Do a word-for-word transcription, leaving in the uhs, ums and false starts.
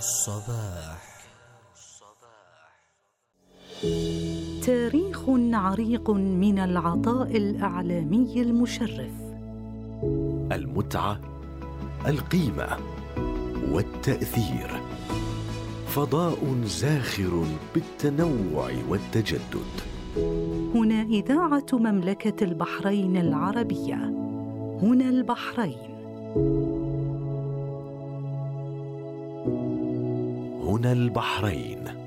الصباح. تاريخ عريق من العطاء الإعلامي المشرف. المتعة، القيمة والتأثير. فضاء زاخر بالتنوع والتجدد. هنا إذاعة مملكة البحرين العربية. هنا البحرين. هنا البحرين.